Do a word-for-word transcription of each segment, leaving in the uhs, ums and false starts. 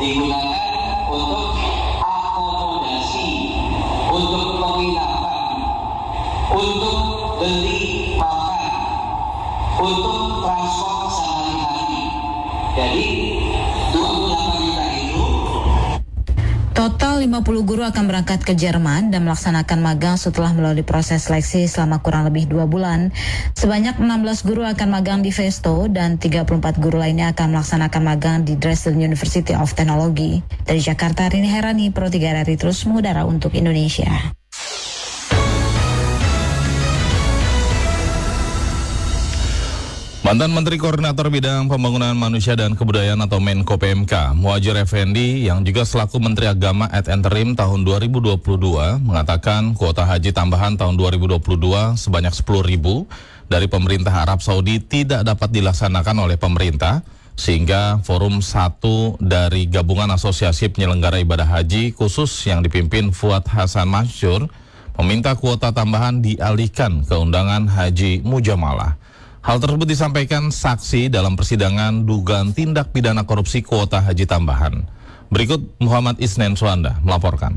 digunakan untuk akomodasi, untuk penginapan, untuk beli makan, untuk transport sehari-hari. Jadi dua puluh delapan juta itu. Total lima puluh guru akan berangkat ke Jerman dan melaksanakan magang setelah melalui proses seleksi selama kurang lebih dua bulan. Sebanyak enam belas guru akan magang di Vesto dan tiga puluh empat guru lainnya akan melaksanakan magang di Dresden University of Technology. Dari Jakarta, Rini Herani, Pro tiga R R I terus mengudara untuk Indonesia. Mantan Menteri Koordinator Bidang Pembangunan Manusia dan Kebudayaan atau Menko P M K, Muhadjir Effendi, yang juga selaku Menteri Agama ad interim tahun dua ribu dua puluh dua, mengatakan kuota haji tambahan tahun dua ribu dua puluh dua sebanyak sepuluh ribu dari pemerintah Arab Saudi tidak dapat dilaksanakan oleh pemerintah, sehingga Forum satu dari Gabungan Asosiasi Penyelenggara Ibadah Haji khusus yang dipimpin Fuad Hasan Mansur meminta kuota tambahan dialihkan ke undangan haji mujamalah. Hal tersebut disampaikan saksi dalam persidangan dugaan tindak pidana korupsi kuota haji tambahan. Berikut Muhammad Isnen Suanda melaporkan.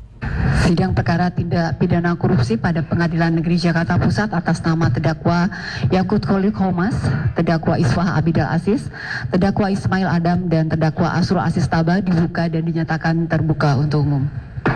Sidang perkara tindak pidana korupsi pada Pengadilan Negeri Jakarta Pusat atas nama terdakwa Yakut Khalil Khomas, terdakwa Iswah Abidal Aziz, terdakwa Ismail Adam, dan terdakwa Asrul Aziz Taba dibuka dan dinyatakan terbuka untuk umum.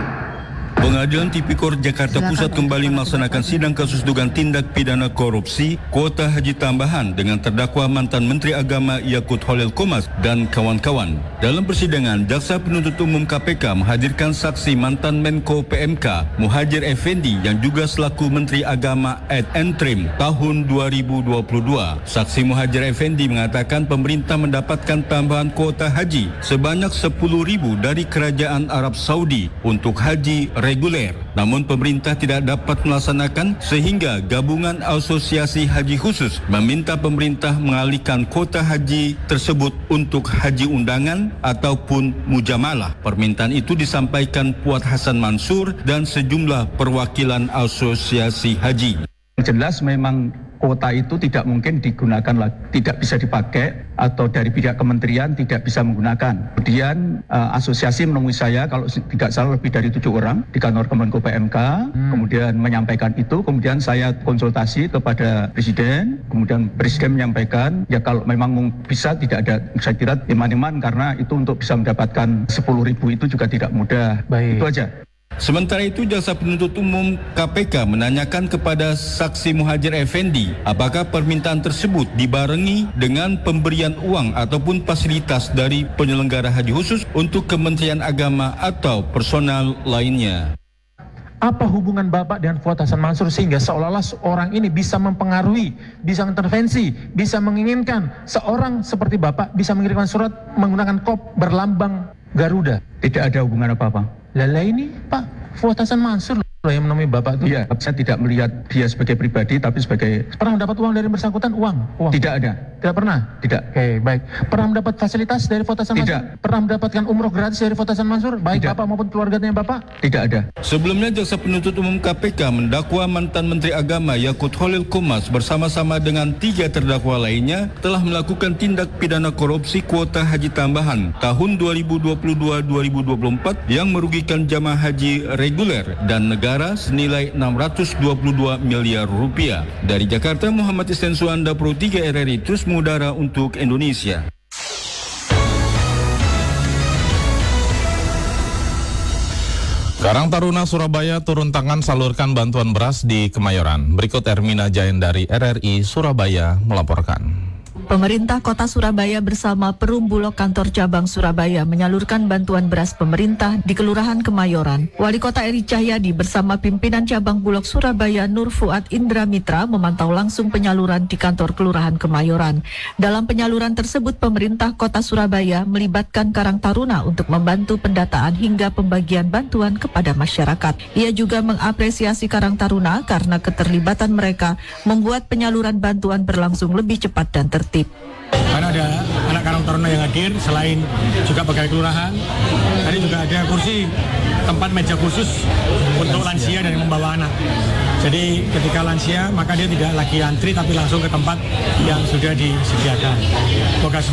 Pengadilan Tipikor Jakarta Pusat kembali melaksanakan sidang kasus dugaan tindak pidana korupsi kuota haji tambahan dengan terdakwa mantan Menteri Agama Yakut Khalil Khomas dan kawan-kawan. Dalam persidangan, Jaksa Penuntut Umum K P K menghadirkan saksi mantan Menko P M K Muhadjir Effendi yang juga selaku Menteri Agama ad interim tahun dua ribu dua puluh dua. Saksi Muhadjir Effendi mengatakan pemerintah mendapatkan tambahan kuota haji sebanyak sepuluh ribu dari Kerajaan Arab Saudi untuk haji reguler. Namun pemerintah tidak dapat melaksanakan sehingga Gabungan Asosiasi Haji Khusus meminta pemerintah mengalihkan kuota haji tersebut untuk haji undangan ataupun mujamalah. Permintaan itu disampaikan Fuad Hasan Mansur dan sejumlah perwakilan Asosiasi Haji. Jelas memang kuota itu tidak mungkin digunakan lagi, tidak bisa dipakai atau dari pihak kementerian tidak bisa menggunakan. Kemudian uh, asosiasi menemui saya kalau tidak salah lebih dari tujuh orang di kantor Kemenko P M K, hmm. kemudian menyampaikan itu, kemudian saya konsultasi kepada Presiden, kemudian Presiden menyampaikan ya kalau memang bisa tidak ada, saya kira iman-iman karena itu untuk bisa mendapatkan sepuluh ribu itu juga tidak mudah. Baik. Itu aja. Sementara itu, Jaksa Penuntut Umum K P K menanyakan kepada saksi Muhadjir Effendi apakah permintaan tersebut dibarengi dengan pemberian uang ataupun fasilitas dari penyelenggara haji khusus untuk Kementerian Agama atau personal lainnya. Apa hubungan Bapak dengan Fuad Hasan Mansur sehingga seolah-olah orang ini bisa mempengaruhi, bisa intervensi, bisa menginginkan seorang seperti Bapak bisa mengirimkan surat menggunakan kop berlambang Garuda? Tidak ada hubungan apa-apa. Lala ini Pak Fuad Hasan Mansur loh yang menemui Bapak itu. Iya, saya tidak melihat dia sebagai pribadi tapi sebagai... Pernah mendapat uang dari bersangkutan? Uang? uang. Tidak ada. Tidak pernah? Tidak. Oke, baik. Pernah mendapat fasilitas dari Fuad Hasan Mansur? Tidak. Pernah mendapatkan umroh gratis dari Fuad Hasan Mansur? Baik Tidak. Bapak maupun keluarganya Bapak? Tidak ada. Sebelumnya, Jaksa Penuntut Umum K P K mendakwa mantan Menteri Agama Yakut Khalil Khomas bersama-sama dengan tiga terdakwa lainnya telah melakukan tindak pidana korupsi kuota haji tambahan tahun dua ribu dua puluh dua dua ribu dua puluh empat yang merugikan jamaah haji reguler dan negara senilai enam ratus dua puluh dua miliar rupiah. Dari Jakarta, Muhammad Isnen Suanda, Pro tiga R R I terus mengudara untuk Indonesia. Karang Taruna Surabaya turun tangan salurkan bantuan beras di Kemayoran. Berikut Ermina Jain dari R R I Surabaya melaporkan. Pemerintah Kota Surabaya bersama Perum Bulog Kantor Cabang Surabaya menyalurkan bantuan beras pemerintah di Kelurahan Kemayoran. Wali Kota Eri Cahyadi bersama pimpinan Cabang Bulog Surabaya Nur Fuad Indra Mitra memantau langsung penyaluran di kantor Kelurahan Kemayoran. Dalam penyaluran tersebut, pemerintah Kota Surabaya melibatkan Karang Taruna untuk membantu pendataan hingga pembagian bantuan kepada masyarakat. Ia juga mengapresiasi Karang Taruna karena keterlibatan mereka membuat penyaluran bantuan berlangsung lebih cepat dan tertib. Karena ada anak Karang Taruna yang hadir, selain juga pegawai kelurahan, tadi juga ada kursi tempat meja khusus untuk lansia dan yang membawa anak. Jadi ketika lansia maka dia tidak lagi antri tapi langsung ke tempat yang sudah disediakan.